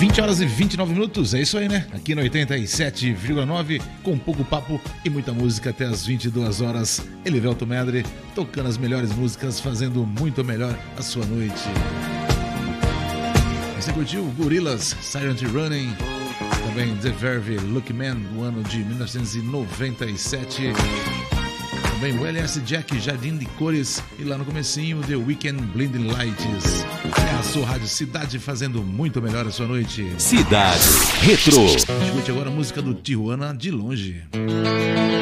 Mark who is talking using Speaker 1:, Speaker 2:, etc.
Speaker 1: 20 horas e 29 minutos, é isso aí, né? Aqui no 87,9, com pouco papo e muita música até as 22 horas. Elivelto Medley, tocando as melhores músicas, fazendo muito melhor a sua noite. Você curtiu Gorillaz, Silent Running, também The Verve, Lucky Man, do ano de 1997. Também o LS Jack, Jardim de Cores, e lá no comecinho, The Weeknd, Blinding Lights. É a sua rádio Cidade, fazendo muito melhor a sua noite.
Speaker 2: Cidade Retro.
Speaker 1: Escute agora a música do Tijuana de Longe.